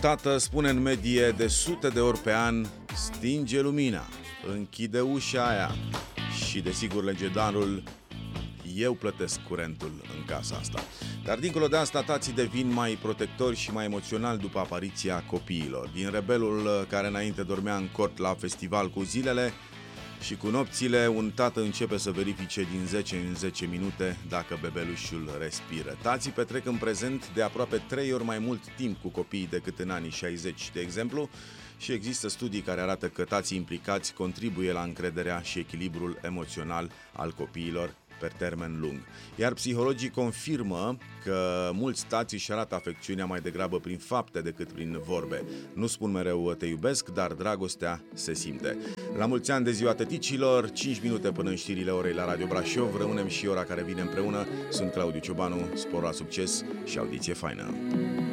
tată spune în medie de sute de ori pe an: stinge lumina, închide ușa aia. Și desigur legendarul: eu plătesc curentul în casa asta. Dar dincolo de asta, tații devin mai protectori și mai emoționali după apariția copiilor. Din rebelul care înainte dormea în cort la festival cu zilele și cu nopțile, un tată începe să verifice din 10 în 10 minute dacă bebelușul respiră. Tații petrec în prezent de aproape 3 ori mai mult timp cu copiii decât în anii 60, de exemplu, și există studii care arată că tații implicați contribuie la încrederea și echilibrul emoțional al copiilor pe termen lung. Iar psihologii confirmă că mulți tați își arată afecțiunea mai degrabă prin fapte decât prin vorbe. Nu spun mereu te iubesc, dar dragostea se simte. La mulți ani de ziua tăticilor, 5 minute până în știrile orei la Radio Brașov, rămânem și ora care vine împreună. Sunt Claudiu Ciobanu, spor la succes și audiție faină!